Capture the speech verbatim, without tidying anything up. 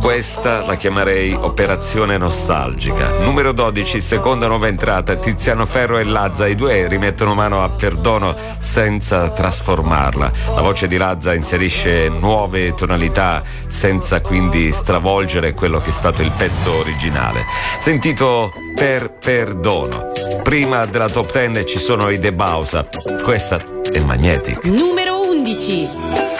Questa la chiamerei operazione nostalgica. Numero dodici, seconda nuova entrata, Tiziano Ferro e Lazza. I due rimettono mano a Perdono senza trasformarla. La voce di Lazza inserisce nuove tonalità senza quindi stravolgere quello che è stato il pezzo originale. Sentito Per Perdono. Prima della top dieci ci sono i De Bausa. Questa è Magnetic. Numero undici.